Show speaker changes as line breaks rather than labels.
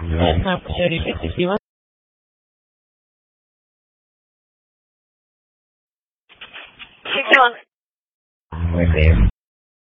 Una mayoría excesiva.
Sí, ¿qué onda?
Muy bien.